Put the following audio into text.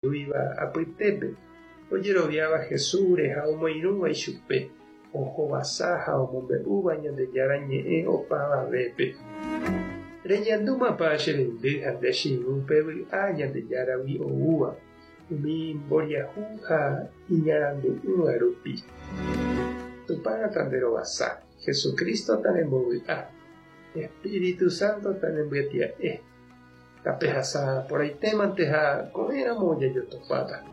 andúiva apytépe. Ojeroviáva Jesús reha omoirũva ichupe, ohovasa ha omombe'úva Ñandejára ñe'ẽ opavavépe. Reñandúmapa che rendy ha nde chiũpe vy'a Ñandejáragui oúva, umi mboriahu ha iñarandu'ỹva rupi. Tupãrã tanderovasa, Jesucristo tanembovy'a, Espíritu Santo tanembyatia'e. Tapehasa porãitémante ha ko'ẽramo ojajotopáta.